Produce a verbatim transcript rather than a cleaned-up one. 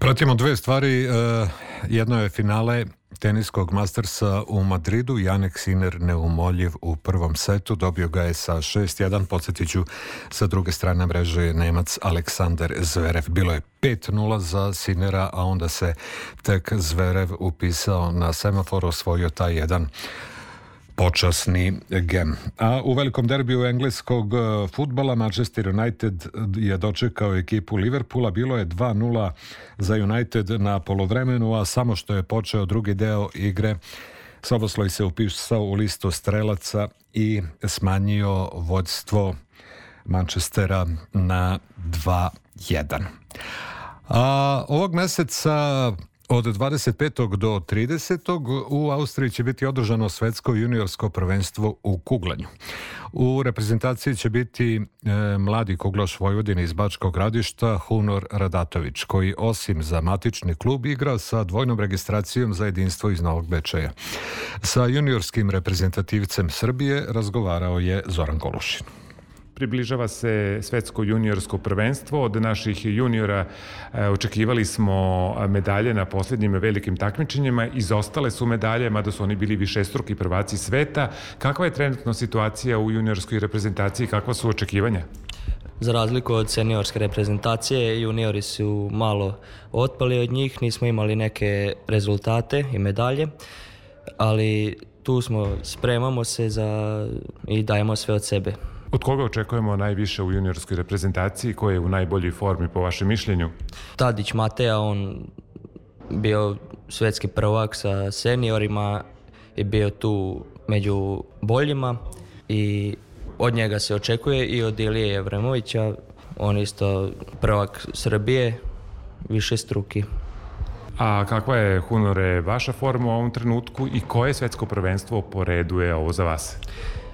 Pratimo dve stvari. Jedno je finale teniskog Mastersa u Madridu. Jannik Sinner neumoljiv u prvom setu. Dobio ga je sa šest jedan. Podsjetit ću, sa druge strane mreže je Nemac Aleksander Zverev. Bilo je pet nula za Sinnera, a onda se tek Zverev upisao na semafor, osvojio taj jedan počasni gem. A u velikom derbiju engleskog fudbala Manchester United je dočekao ekipu Liverpoola. Bilo je dva nula za United na poluvremenu, a samo što je počeo drugi deo igre, Soboslaj se upisao u listu strelaca i smanjio vođstvo Manchestera na dva jedan. A ovog meseca od dvadeset petog do tridesetog u Austriji će biti održano svetsko juniorsko prvenstvo u kuglanju. U reprezentaciji će biti e, mladi kuglaš Vojvodine iz Bačkog Gradišta Hunor Radatović, koji osim za matični klub igra sa dvojnom registracijom za jedinstvo iz Novog Bečeja. Sa juniorskim reprezentativcem Srbije razgovarao je Zoran Golušin. Približava se svetsko juniorsko prvenstvo. Od naših juniora e, očekivali smo medalje na posljednjim velikim takmičenjima. Izostale su medalje, mada su oni bili višestruki prvaci sveta. Kakva je trenutno situacija u juniorskoj reprezentaciji? Kakva su očekivanja? Za razliku od seniorske reprezentacije, juniori su malo otpali od njih. Nismo imali neke rezultate i medalje, ali tu smo, spremamo se za i dajemo sve od sebe. Od koga očekujemo najviše u juniorskoj reprezentaciji? Ko je u najboljoj formi po vašem mišljenju? Tadić Mateja, on bio svetski prvak sa seniorima i bio tu među boljima i od njega se očekuje i od Ilije Jevremovića, on isto prvak Srbije, višestruki. A kakva je, Hunore, vaša forma u ovom trenutku i koje svetsko prvenstvo po redu je ovo za vas?